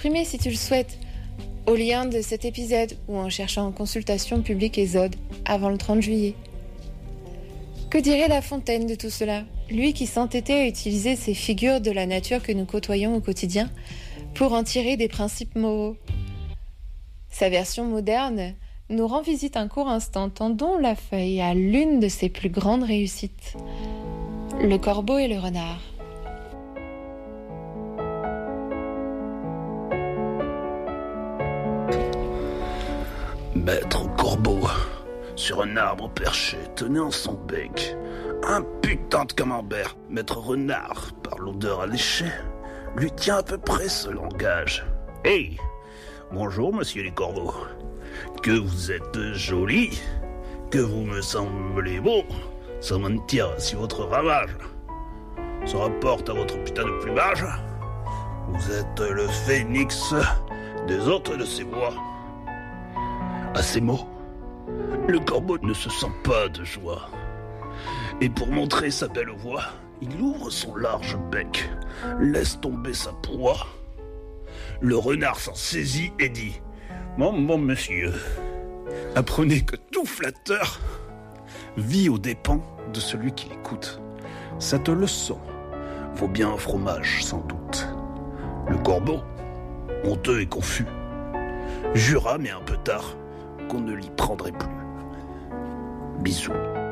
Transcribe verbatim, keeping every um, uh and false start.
t'exprimer si tu le souhaites, au lien de cet épisode ou en cherchant en consultation publique Ésode avant le trente juillet. Que dirait La Fontaine de tout cela, lui qui s'entêtait à utiliser ces figures de la nature que nous côtoyons au quotidien pour en tirer des principes moraux? Sa version moderne nous rend visite un court instant, tendons la feuille à l'une de ses plus grandes réussites, Le Corbeau et le Renard. Maître Corbeau, sur un arbre perché, tenait en son bec un putain de camembert. Maître Renard, par l'odeur alléchée, lui tient à peu près ce langage. Hey, bonjour monsieur les corbeaux, que vous êtes joli, que vous me semblez beau, sans mentir si votre ramage se rapporte à votre putain de plumage. Vous êtes le phénix des hôtes de ces bois. À ces mots, le corbeau ne se sent pas de joie. Et pour montrer sa belle voix, il ouvre son large bec, laisse tomber sa proie. Le renard s'en saisit et dit « Mon bon monsieur, apprenez que tout flatteur vit aux dépens de celui qui l'écoute. Cette leçon vaut bien un fromage, sans doute. » Le corbeau, honteux et confus, jura, mais un peu tard, qu'on ne l'y prendrait plus. Bisous.